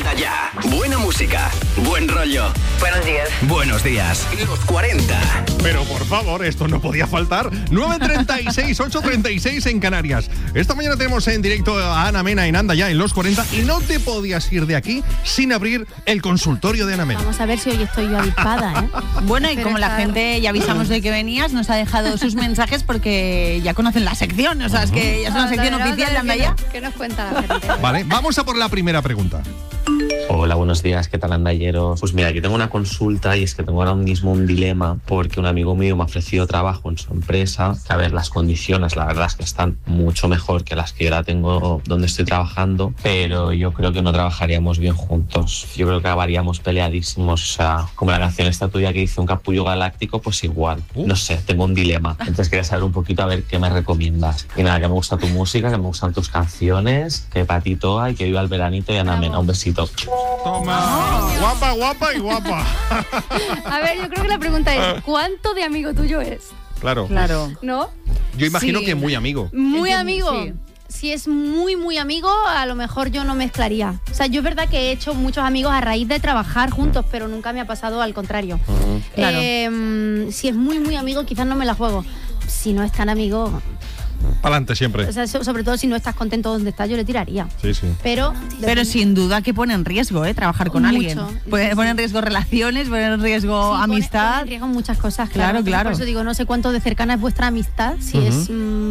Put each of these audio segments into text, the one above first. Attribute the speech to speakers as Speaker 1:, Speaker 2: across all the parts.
Speaker 1: Empieza ya. Buena música, buen rollo.
Speaker 2: Buenos días.
Speaker 1: Buenos días. Los 40.
Speaker 3: Pero por favor, esto no podía faltar. 9:36, 8:36 en Canarias. Esta mañana tenemos en directo a Ana Mena en Anda Ya en Los 40 y no te podías ir de aquí sin abrir el consultorio de Ana Mena.
Speaker 4: Vamos a ver si hoy estoy yo avispada, ¿eh?
Speaker 5: Bueno, y como la gente ya avisamos de que venías, nos ha dejado sus mensajes porque ya conocen la sección. O sea, es que ya es una sección oficial de Anda Ya.
Speaker 4: ¿Qué nos cuenta la gente?
Speaker 3: Vale, vamos a por la primera pregunta.
Speaker 6: Hola, buenos días, ¿qué tal, andalleros? Pues mira, yo tengo una consulta y es que tengo ahora mismo un dilema porque un amigo mío me ha ofrecido trabajo en su empresa. A ver, las condiciones la verdad es que están mucho mejor que las que yo ahora tengo donde estoy trabajando, pero yo creo que no trabajaríamos bien juntos. Yo creo que acabaríamos peleadísimos, o sea, como la canción esta tuya que dice un capullo galáctico, pues igual. No sé, tengo un dilema. Entonces quería saber un poquito a ver qué me recomiendas. Y nada, que me gusta tu música, que me gustan tus canciones, que para ti toa y que viva el veranito y Ana Mena. Un besito.
Speaker 3: Toma, guapa, guapa y guapa.
Speaker 4: A ver, yo creo que la pregunta es, ¿cuánto de amigo tuyo es?
Speaker 3: Claro.
Speaker 4: ¿No?
Speaker 3: Yo imagino
Speaker 5: Sí.
Speaker 3: que muy amigo.
Speaker 4: Muy
Speaker 5: Entiendo,
Speaker 4: amigo.
Speaker 5: sí.
Speaker 4: Si es muy, muy amigo, a lo mejor yo no mezclaría. O sea, yo es verdad que he hecho muchos amigos a raíz de trabajar juntos, pero nunca me ha pasado al contrario.
Speaker 5: Claro.
Speaker 4: Si es muy, muy amigo, quizás no me la juego. Si no es tan amigo,
Speaker 3: Pa'lante siempre.
Speaker 4: o sea, sobre todo si no estás contento donde estás, yo le tiraría.
Speaker 3: Sí, sí.
Speaker 4: Pero
Speaker 5: Sin duda que pone en riesgo, trabajar con
Speaker 4: Mucho.
Speaker 5: alguien. Pone en riesgo relaciones, pone en riesgo
Speaker 4: sí,
Speaker 5: amistad.
Speaker 4: pone en riesgo muchas cosas,
Speaker 5: Claro, claro.
Speaker 4: Por eso digo, no sé cuánto de cercana es vuestra amistad, si es...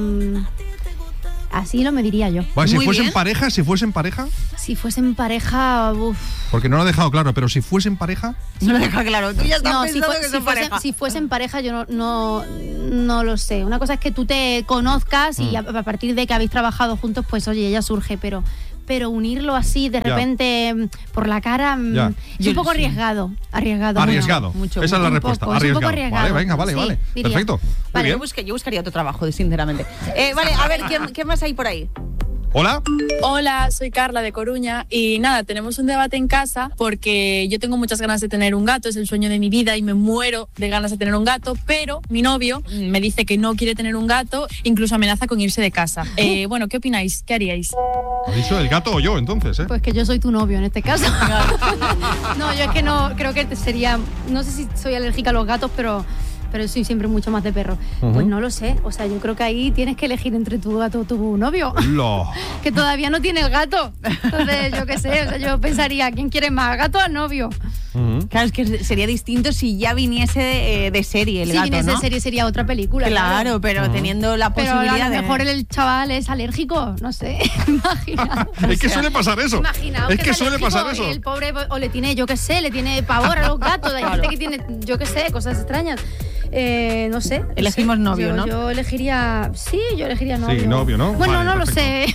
Speaker 4: así lo mediría yo.
Speaker 3: Vale, si
Speaker 5: Muy
Speaker 3: fuesen
Speaker 5: bien.
Speaker 3: pareja,
Speaker 4: Si fuesen pareja, uff.
Speaker 3: porque no lo ha dejado claro, pero si fuesen pareja,
Speaker 5: No lo deja claro. Tú ya estás
Speaker 4: No,
Speaker 5: pensando que son pareja.
Speaker 4: si fuesen pareja, yo no lo sé. Una cosa es que tú te conozcas y a partir de que habéis trabajado juntos, pues oye, ya surge, pero unirlo así de repente por la cara
Speaker 3: Ya.
Speaker 4: es un poco arriesgado.
Speaker 3: arriesgado.
Speaker 5: mucho,
Speaker 3: Esa es la
Speaker 4: un
Speaker 3: respuesta.
Speaker 4: poco, es un poco
Speaker 3: Arriesgado.
Speaker 4: arriesgado.
Speaker 3: Vale, venga, vale,
Speaker 4: Sí,
Speaker 3: vale.
Speaker 4: diría.
Speaker 3: Perfecto. Muy
Speaker 5: Vale,
Speaker 3: bien.
Speaker 5: yo buscaría otro trabajo, sinceramente. Vale, a ver, ¿qué más hay por ahí?
Speaker 3: Hola.
Speaker 7: Hola, soy Carla de Coruña y nada, tenemos un debate en casa porque yo tengo muchas ganas de tener un gato, es el sueño de mi vida y me muero de ganas de tener un gato, pero mi novio me dice que no quiere tener un gato, incluso amenaza con irse de casa. Bueno, ¿qué opináis? ¿Qué haríais?
Speaker 3: ¿Ha dicho el gato o yo entonces,
Speaker 4: Pues que yo soy tu novio en este caso. No, yo es que no, creo que sería, no sé si soy alérgica a los gatos, pero soy siempre mucho más de perro. Pues no lo sé, o sea, yo creo que ahí tienes que elegir entre tu gato o tu novio,
Speaker 3: Lo.
Speaker 4: que todavía no tiene el gato. Entonces, yo qué sé, o sea, yo pensaría, ¿quién quiere más, gato o novio?
Speaker 5: Claro, es que sería distinto si ya viniese de serie el
Speaker 4: Si
Speaker 5: gato,
Speaker 4: viniese
Speaker 5: ¿no?
Speaker 4: de serie sería otra película.
Speaker 5: Claro, pero teniendo la
Speaker 4: Pero
Speaker 5: posibilidad
Speaker 4: a lo
Speaker 5: de...
Speaker 4: mejor el chaval es alérgico, no sé, imagina.
Speaker 3: Es que suele pasar eso.
Speaker 4: Imaginaos
Speaker 3: Es que
Speaker 4: es
Speaker 3: suele
Speaker 4: alérgico
Speaker 3: pasar eso.
Speaker 4: y el pobre, o le tiene, yo qué sé, le tiene pavor a los gatos. Hay gente que tiene, yo qué sé, cosas extrañas. No sé.
Speaker 5: Elegimos novio, ¿no?
Speaker 4: Yo elegiría, yo elegiría novio.
Speaker 3: Sí, novio, ¿no?
Speaker 4: Bueno,
Speaker 3: Vale,
Speaker 4: no lo
Speaker 3: perfecto.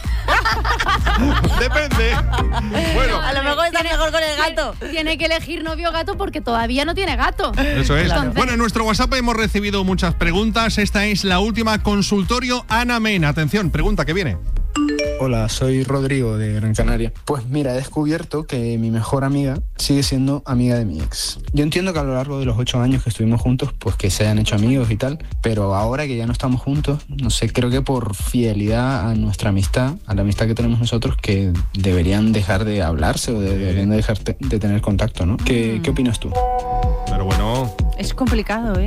Speaker 4: sé.
Speaker 3: Depende. Bueno,
Speaker 5: A lo mejor está mejor con el gato.
Speaker 4: Tiene que elegir novio o gato porque todavía no tiene gato.
Speaker 3: eso es.
Speaker 4: Entonces-
Speaker 3: Bueno, en nuestro WhatsApp hemos recibido muchas preguntas. Esta es la última, consultorio Ana Mena. Atención, pregunta que viene.
Speaker 8: Hola, soy Rodrigo de Gran Canaria. Pues mira, he descubierto que mi mejor amiga sigue siendo amiga de mi ex. Yo entiendo que a lo largo de los 8 años que estuvimos juntos, pues que se hayan hecho amigos y tal, pero ahora que ya no estamos juntos, no sé, creo que por fidelidad a nuestra amistad, a la amistad que tenemos nosotros, que deberían dejar de hablarse o deberían dejar de tener contacto, ¿no? ¿Qué opinas tú?
Speaker 3: Pero bueno.
Speaker 5: Es complicado,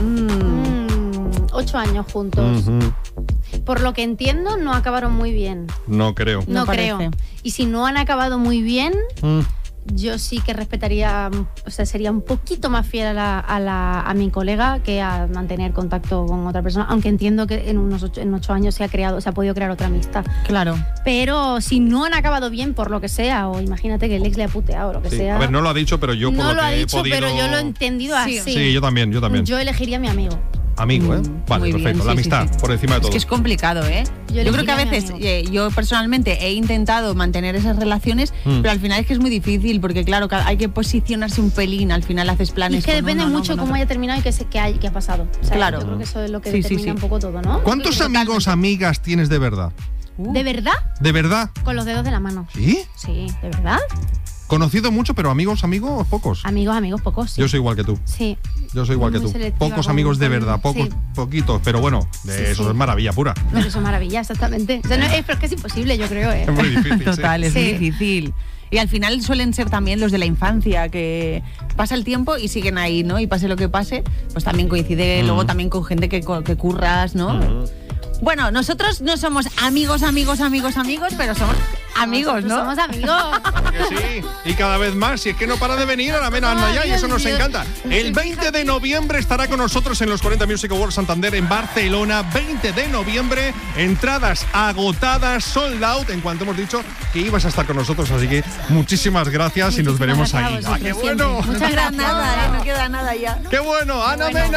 Speaker 4: 8 años juntos. Por lo que entiendo, no acabaron muy bien.
Speaker 3: No creo.
Speaker 4: No
Speaker 5: Me
Speaker 4: creo.
Speaker 5: parece.
Speaker 4: Y si no han acabado muy bien, yo sí que respetaría, o sea, sería un poquito más fiel a mi colega que a mantener contacto con otra persona, aunque entiendo que en 8 años se ha podido crear otra amistad.
Speaker 5: Claro.
Speaker 4: Pero si no han acabado bien por lo que sea, o imagínate que el ex le ha puteado o lo que
Speaker 3: Sí.
Speaker 4: sea.
Speaker 3: A ver, no lo ha dicho, pero yo por
Speaker 4: no
Speaker 3: lo
Speaker 4: lo
Speaker 3: que
Speaker 4: ha dicho,
Speaker 3: he podido...
Speaker 4: pero yo lo he entendido así.
Speaker 3: Sí, yo también.
Speaker 4: Yo elegiría a mi amigo.
Speaker 3: Amigo, ¿eh? Vale,
Speaker 5: Muy bien,
Speaker 3: perfecto. La
Speaker 5: sí,
Speaker 3: amistad,
Speaker 5: sí, sí.
Speaker 3: por encima de todo.
Speaker 5: Es que es complicado, Yo creo que a
Speaker 4: elegiría a mi
Speaker 5: veces,
Speaker 4: amigo.
Speaker 5: yo personalmente he intentado mantener esas relaciones, pero al final es que es muy difícil, porque claro, hay que posicionarse un pelín, al final haces
Speaker 4: Y
Speaker 5: planes
Speaker 4: es que
Speaker 5: con
Speaker 4: depende
Speaker 5: uno, ¿no?
Speaker 4: mucho
Speaker 5: con
Speaker 4: cómo
Speaker 5: otro.
Speaker 4: haya terminado y qué ha pasado. O sea,
Speaker 5: Claro.
Speaker 4: Yo creo que eso es lo que
Speaker 5: Sí, sí,
Speaker 4: determina
Speaker 5: sí.
Speaker 4: un poco todo, ¿no?
Speaker 3: ¿Cuántos amigos, amigas tienes de verdad?
Speaker 4: ¿De verdad?
Speaker 3: ¿De verdad?
Speaker 4: Con los dedos de la mano.
Speaker 3: ¿Sí?
Speaker 4: Sí, ¿de verdad?
Speaker 3: Conocido mucho, pero amigos, pocos.
Speaker 4: Amigos, pocos, sí.
Speaker 3: Yo soy igual que tú.
Speaker 4: Sí.
Speaker 3: Yo soy igual que
Speaker 4: Muy
Speaker 3: tú.
Speaker 4: selectiva
Speaker 3: Pocos
Speaker 4: con-
Speaker 3: amigos de
Speaker 4: con-
Speaker 3: verdad,
Speaker 4: sí.
Speaker 3: poquitos, pero bueno, eso es maravilla pura.
Speaker 4: Pero eso es maravilla, exactamente. O sea, pero es que es imposible, yo creo.
Speaker 3: Es muy difícil.
Speaker 5: Total, es
Speaker 4: Sí.
Speaker 5: muy difícil. Y al final suelen ser también los de la infancia, que pasa el tiempo y siguen ahí, ¿no? Y pase lo que pase, pues también coincide luego también con gente que curras, ¿no? Bueno, nosotros no somos amigos, pero somos amigos, ¿no?
Speaker 4: Somos amigos.
Speaker 3: Que sí, y cada vez más, si es que no para de venir a la Mena Anda Ya, y eso nos encanta. El 20 de noviembre estará con nosotros en los 40 Music Awards Santander en Barcelona. 20 de noviembre, entradas agotadas, sold out, en cuanto hemos dicho que ibas a estar con nosotros, así que muchísimas gracias y nos veremos
Speaker 4: gracias a
Speaker 3: ahí.
Speaker 4: vosotros
Speaker 3: ¡Ah, qué
Speaker 4: siempre.
Speaker 3: bueno!
Speaker 4: Muchas gracias.
Speaker 5: Nada, no queda nada ya.
Speaker 3: ¡Qué bueno! Ana Mena.